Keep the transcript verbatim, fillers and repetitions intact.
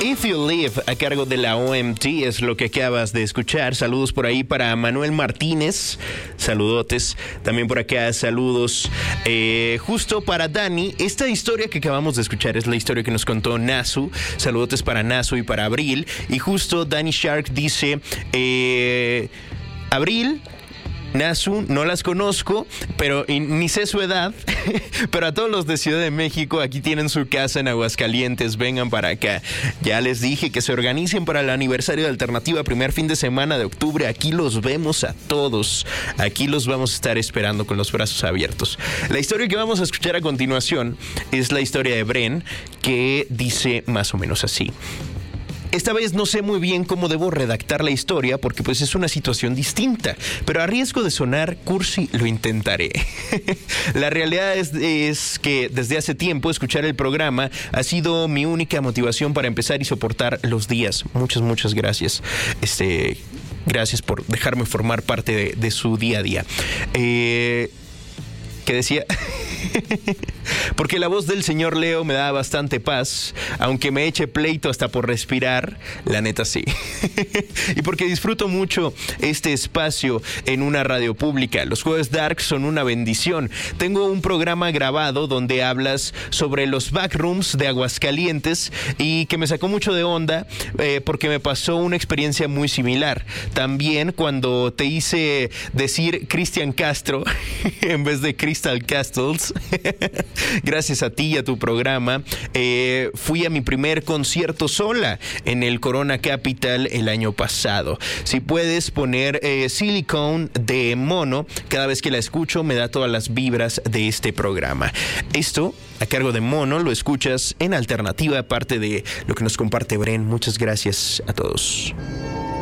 If You Live, a cargo de la O M T, es lo que acabas de escuchar. Saludos por ahí para Manuel Martínez, saludotes. También por acá saludos eh, justo para Dani. Esta historia que acabamos de escuchar es la historia que nos contó Nasu. Saludotes para Nasu y para Abril. Y justo Danny Shark dice, eh, Abril, Nasu, no las conozco, pero y, ni sé su edad, pero a todos los de Ciudad de México, aquí tienen su casa en Aguascalientes, vengan para acá. Ya les dije que se organicen para el aniversario de Alternativa, primer fin de semana de octubre. Aquí los vemos a todos, aquí los vamos a estar esperando con los brazos abiertos. La historia que vamos a escuchar a continuación es la historia de Bren, que dice más o menos así. Esta vez no sé muy bien cómo debo redactar la historia porque pues es una situación distinta, pero a riesgo de sonar cursi lo intentaré. La realidad es, es que desde hace tiempo escuchar el programa ha sido mi única motivación para empezar y soportar los días. Muchas, muchas gracias. Este, gracias por dejarme formar parte de, de su día a día. Eh... ¿Qué decía? Porque la voz del señor Leo me da bastante paz, aunque me eche pleito hasta por respirar, la neta sí. Y porque disfruto mucho este espacio en una radio pública. Los jueves dark son una bendición. Tengo un programa grabado donde hablas sobre los backrooms de Aguascalientes y que me sacó mucho de onda eh, porque me pasó una experiencia muy similar. También cuando te hice decir Cristian Castro en vez de Crystal Castles, gracias a ti y a tu programa, eh, fui a mi primer concierto sola en el Corona Capital el año pasado. Si puedes poner eh, Silicone de Mono, cada vez que la escucho me da todas las vibras de este programa. Esto, a cargo de Mono, lo escuchas en Alternativa, aparte de lo que nos comparte Bren. Muchas gracias a todos.